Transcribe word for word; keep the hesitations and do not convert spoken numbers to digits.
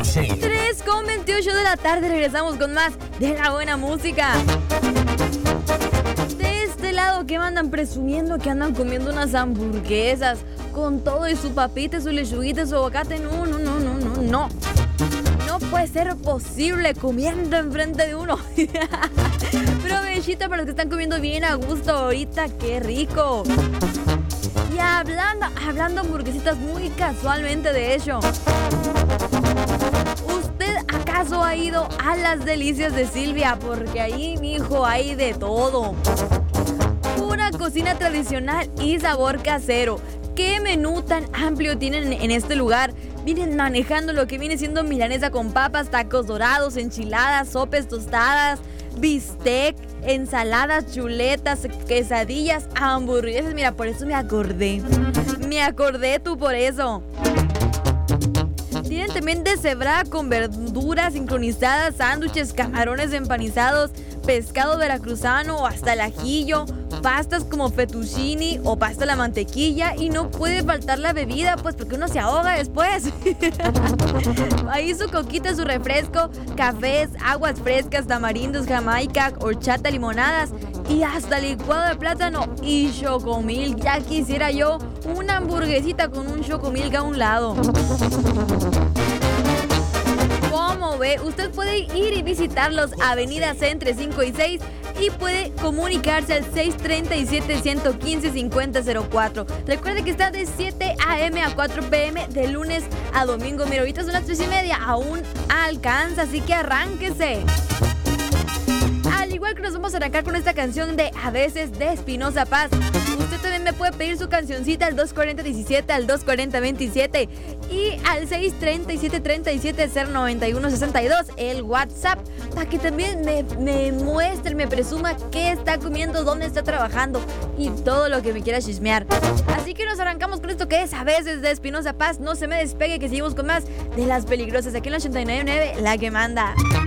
y seis. tres con veintiocho de la tarde, regresamos con más de la buena música. De este lado, que andan presumiendo que andan comiendo unas hamburguesas con todo y su papita, su lechuguita, su aguacate. No, no, no, no, no, no. No puede ser posible comiendo enfrente de uno. Provechito para los que están comiendo bien a gusto ahorita, qué rico. Y hablando, hablando hamburguesitas muy casualmente de hecho. ¿Usted acaso ha ido a las delicias de Silvia? Porque ahí, mijo, hay de todo. Pura cocina tradicional y sabor casero. ¿Qué menú tan amplio tienen en este lugar? Vienen manejando lo que viene siendo milanesa con papas, tacos dorados, enchiladas, sopes tostadas, bistec, ensaladas, chuletas, quesadillas, hamburguesas. Mira, por eso me acordé. Me acordé tú por eso. Tienen también deshebrada con verduras sincronizadas, sándwiches, camarones empanizados, pescado veracruzano o hasta el ajillo, pastas como fettuccini o pasta a la mantequilla, y no puede faltar la bebida, pues porque uno se ahoga después. Ahí su coquita, su refresco, cafés, aguas frescas, tamarindos, jamaica, horchata, limonadas y hasta licuado de plátano y chocomil. Ya quisiera yo una hamburguesita con un chocomilk a un lado. ¿Cómo ve? Usted puede ir y visitarlos Avenida Centre cinco y seis y puede comunicarse al seis tres siete, uno uno cinco, cinco cero cero cuatro. Recuerde que está de siete a eme a cuatro pe eme de lunes a domingo. Mira, ahorita son las tres y media, aún alcanza, así que arránquese. Al igual que nos vamos a arrancar con esta canción de A veces de Espinosa Paz. Usted también me puede pedir su cancioncita al dos cuarenta diecisiete, al dos cuarenta veintisiete y al seis treinta y siete treinta y siete cero noventa y uno sesenta y dos, el WhatsApp, para que también me, me muestre, me presuma qué está comiendo, dónde está trabajando y todo lo que me quiera chismear. Así que nos arrancamos con esto que es A veces de Espinosa Paz. No se me despegue, que seguimos con más de Las Peligrosas aquí en la ochenta y nueve punto nueve, la que manda.